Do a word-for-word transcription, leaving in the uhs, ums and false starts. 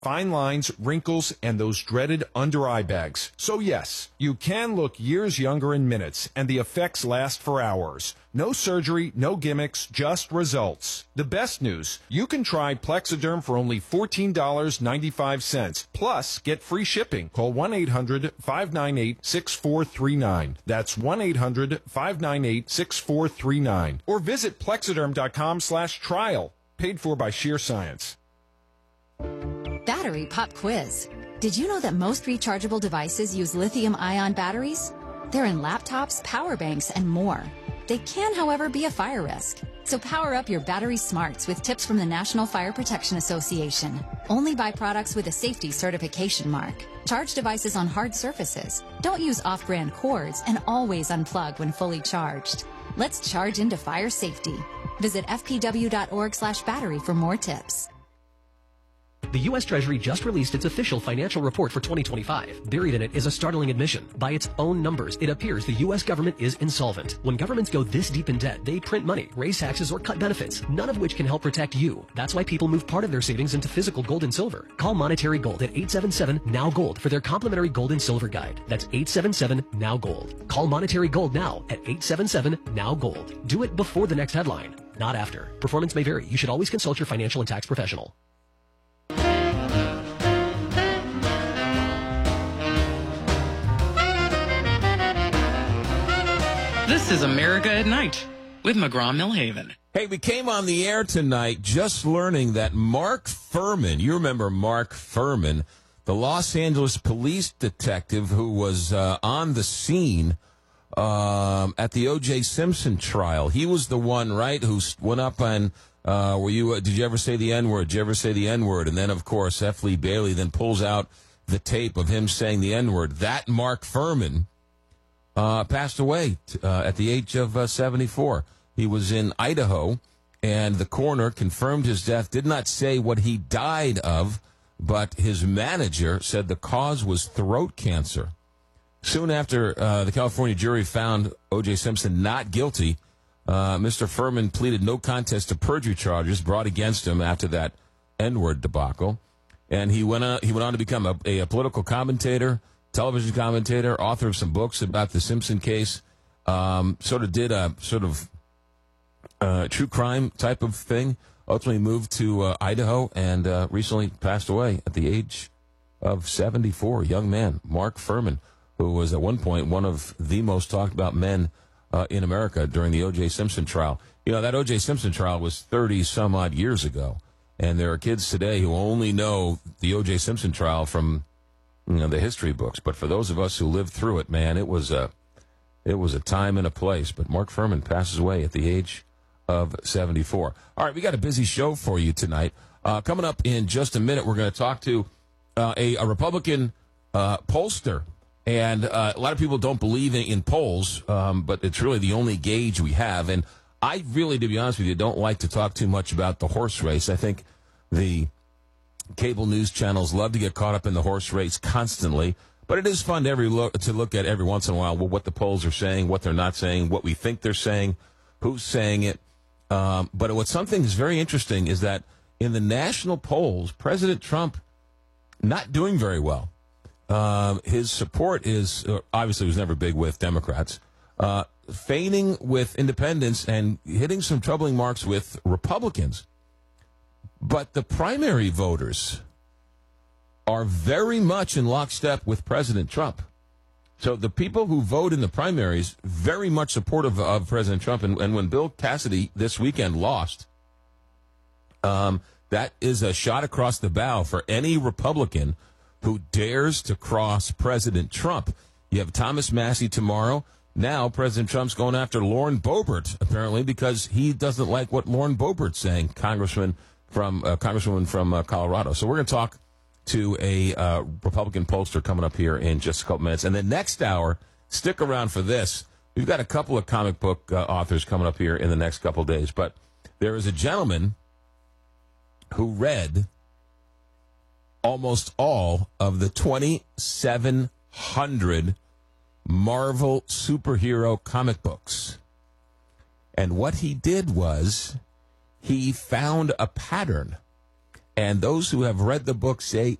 fine lines, wrinkles, and those dreaded under-eye bags. So yes, you can look years younger in minutes, and the effects last for hours. No surgery, no gimmicks, just results. The best news, you can try Plexiderm for only fourteen dollars and ninety-five cents. Plus, get free shipping. Call one eight hundred five nine eight six four three nine. That's one eight hundred five nine eight six four three nine. Or visit plexiderm.com slash trial. Paid for by Sheer Science. Battery pop quiz. Did you know that most rechargeable devices use lithium-ion batteries? They're in laptops, power banks, and more. They can, however, be a fire risk. So power up your battery smarts with tips from the National Fire Protection Association. Only buy products with a safety certification mark. Charge devices on hard surfaces. Don't use off-brand cords, and always unplug when fully charged. Let's charge into fire safety. Visit f p w dot org slash battery for more tips. The U S Treasury just released its official financial report for twenty twenty-five. Buried in it is a startling admission. By its own numbers, it appears the U S government is insolvent. When governments go this deep in debt, they print money, raise taxes, or cut benefits, none of which can help protect you. That's why people move part of their savings into physical gold and silver. Call Monetary Gold at eight seven seven, N O W Gold for their complimentary gold and silver guide. That's eight seven seven, N O W Gold. Call Monetary Gold now at eight seven seven, N O W Gold. Do it before the next headline, not after. Performance may vary. You should always consult your financial and tax professional. This is America at Night with McGraw-Millhaven. Hey, we came on the air tonight just learning that Mark Fuhrman, you remember Mark Fuhrman, the Los Angeles police detective who was uh, on the scene um, at the O J Simpson trial. He was the one, right, who went up on, uh, were you, uh, did you ever say the N-word? Did you ever say the N-word? And then, of course, F. Lee Bailey then pulls out the tape of him saying the N-word. That Mark Fuhrman Uh, passed away uh, at the age of uh, seventy-four. He was in Idaho, and the coroner confirmed his death, did not say what he died of, but his manager said the cause was throat cancer. Soon after uh, the California jury found O J Simpson not guilty, uh, Mister Fuhrman pleaded no contest to perjury charges brought against him after that N-word debacle. And he went on, he went on to become a, a, a political commentator, television commentator, author of some books about the Simpson case, um, sort of did a sort of uh, true crime type of thing, ultimately moved to uh, Idaho, and uh, recently passed away at the age of seventy-four. Young man, Mark Fuhrman, who was at one point one of the most talked about men uh, in America during the O J Simpson trial. You know, that O J Simpson trial was thirty some odd years ago, and there are kids today who only know the O J Simpson trial from, you know, the history books. But for those of us who lived through it, man, it was a, it was a time and a place. But Mark Fuhrman passes away at the age of seventy-four. All right, we got a busy show for you tonight. Uh, coming up in just a minute, we're going to talk to uh, a, a Republican uh, pollster. And uh, a lot of people don't believe in, in polls, um, but it's really the only gauge we have. And I really, to be honest with you, don't like to talk too much about the horse race. I think the cable news channels love to get caught up in the horse race constantly, but it is fun to, every look, to look at every once in a while well, what the polls are saying, what they're not saying, what we think they're saying, who's saying it. Um, but what's something is very interesting is that in the national polls, President Trump not doing very well. Uh, his support is, uh, obviously was never big with Democrats, uh, feigning with independents and hitting some troubling marks with Republicans. But the primary voters are very much in lockstep with President Trump. So the people who vote in the primaries, very much supportive of President Trump. And, and when Bill Cassidy this weekend lost, um, that is a shot across the bow for any Republican who dares to cross President Trump. You have Thomas Massie tomorrow. Now President Trump's going after Lauren Boebert, apparently, because he doesn't like what Lauren Boebert's saying, Congressman from uh, Congresswoman from uh, Colorado. So we're going to talk to a uh, Republican pollster coming up here in just a couple minutes. And then next hour, stick around for this. We've got a couple of comic book uh, authors coming up here in the next couple of days. But there is a gentleman who read almost all of the twenty-seven hundred Marvel superhero comic books. And what he did was he found a pattern. And those who have read the book say